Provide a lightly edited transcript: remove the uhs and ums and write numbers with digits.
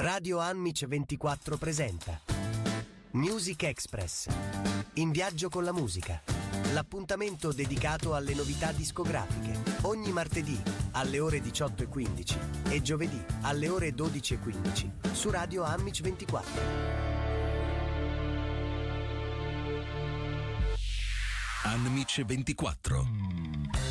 Radio Anmic 24 presenta Music Express. In viaggio con la musica. L'appuntamento dedicato alle novità discografiche. Ogni martedì alle ore 18:15 e giovedì alle ore 12:15 su Radio Anmic 24. Anmic 24.